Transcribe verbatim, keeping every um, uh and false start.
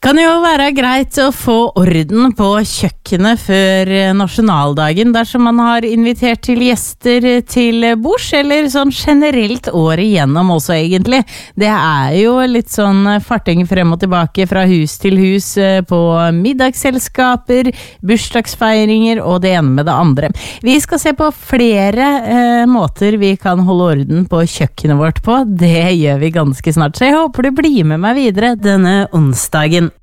Kan jo være greit å få orden på kjøkkenet før nasjonaldagen dersom man har invitert til gjester til bords, eller sånn generelt året igjennom også egentlig. Det er jo litt sånn farting frem og tilbake fra hus til hus på middagsselskaper, bursdagsfeiringer og det ene med det andre. Vi skal se på flere eh, måter vi kan holde orden på kjøkkenet vårt på. Det gjør vi ganske snart, så jeg håper du blir med meg videre denne onsdagen.